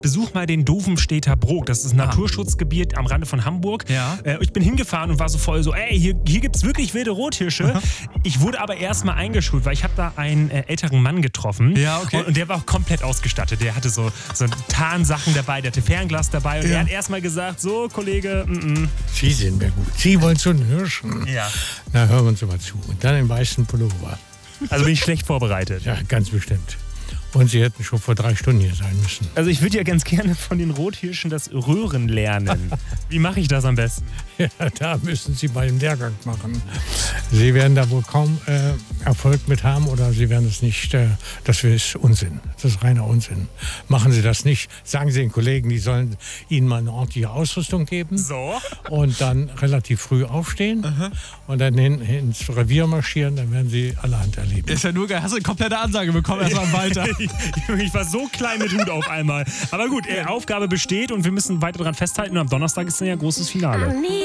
Besuch mal den Dovenstedter Brook. Das ist ein Naturschutzgebiet am Rande von Hamburg. Ja. Ich bin hingefahren und war so voll so, hier gibt es wirklich wilde Rothirsche. Ich wurde aber erstmal eingeschult, weil ich habe da einen älteren Mann getroffen. Ja, okay. Und der war auch komplett ausgestattet. Der hatte so Tarnsachen dabei, der hatte Fernglas dabei. Und der hat erstmal gesagt, so Kollege, Sie sind mir gut. Sie wollen zu den Hirschen? Ja. Na, hören wir uns mal zu. Und dann im weißen Pullover. Also bin ich schlecht vorbereitet. Ja, ganz bestimmt. Und Sie hätten schon vor 3 Stunden hier sein müssen. Also ich würde ja ganz gerne von den Rothirschen das Röhren lernen. Wie mache ich das am besten? Ja, da müssen Sie mal einen Lehrgang machen. Sie werden da wohl kaum Erfolg mit haben oder Sie werden es nicht, das ist Unsinn. Das ist reiner Unsinn. Machen Sie das nicht. Sagen Sie den Kollegen, die sollen Ihnen mal eine ordentliche Ausrüstung geben. So. Und dann relativ früh aufstehen und dann ins Revier marschieren, dann werden Sie allerhand erleben. Ist ja nur geil. Hast du eine komplette Ansage bekommen, erstmal weiter. Ich war so klein mit Hut auf einmal. Aber gut, Aufgabe besteht und wir müssen weiter daran festhalten. Und am Donnerstag ist dann ja großes Finale.